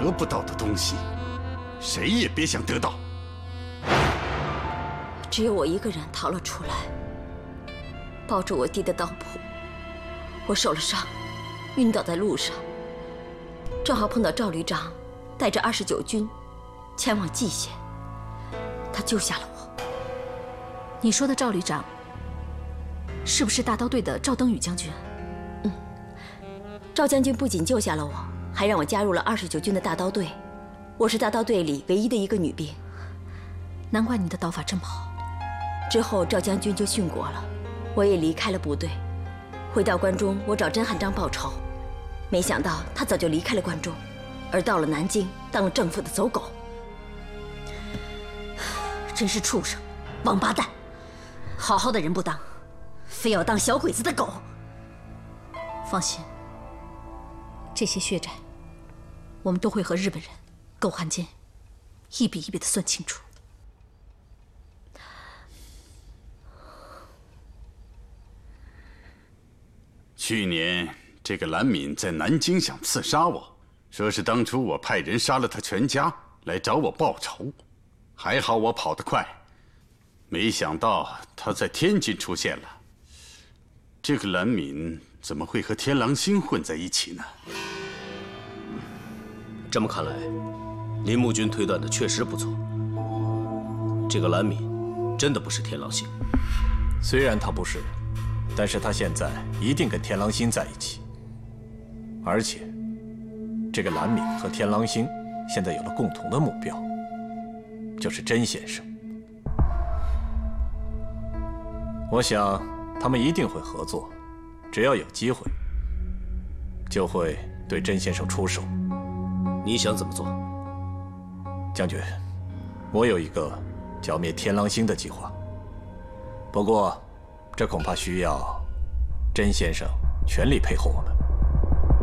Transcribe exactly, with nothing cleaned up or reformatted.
得不到的东西，谁也别想得到。 只有我一个人逃了出来，抱着我弟的当铺。我受了伤，晕倒在路上，正好碰到赵旅长带着二十九军前往蓟县，他救下了我。 你说的赵旅长，是不是大刀队的赵登禹将军？ 嗯，赵将军不仅救下了我，还让我加入了二十九军的大刀队。我是大刀队里唯一的一个女兵。 难怪你的刀法这么好。 之后赵将军就殉国了，我也离开了部队。回到关中，我找甄汉章报仇，没想到他早就离开了关中，而到了南京当了政府的走狗。 真是畜生，王八蛋！好好的人不当，非要当小鬼子的狗。放心，这些血债，我们都会和日本人、狗汉奸一笔一笔的算清楚。 去年这个蓝敏在南京想刺杀我，说是当初我派人杀了他全家来找我报仇，还好我跑得快，没想到他在天津出现了。这个蓝敏怎么会和天狼星混在一起呢？ 这么看来，林木君推断的确实不错。这个蓝敏真的不是天狼星。 虽然他不是，但是他现在一定跟天狼星在一起。而且，这个蓝敏和天狼星现在有了共同的目标，就是甄先生。我想他们一定会合作，只要有机会，就会对甄先生出手。 你想怎么做？ 将军，我有一个剿灭天狼星的计划，不过这恐怕需要甄先生全力配合我们。